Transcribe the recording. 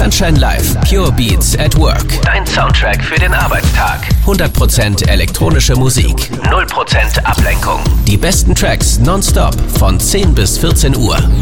Sunshine Live, Pure Beats at Work. Dein Soundtrack für den Arbeitstag. 100% elektronische Musik. 0% Ablenkung. Die besten Tracks nonstop von 10 bis 14 Uhr.